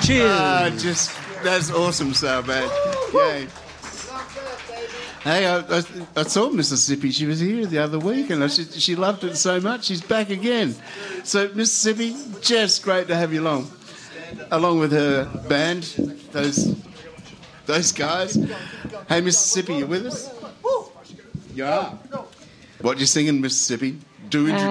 Cheers. That's awesome, so bad. Yay. Hey, I saw Mississippi. She was here the other week, and she loved it so much. She's back again. So, Mississippi, just great to have you along with her band, those guys. Hey, Mississippi, you with us? You are. What you singing, Mississippi? Do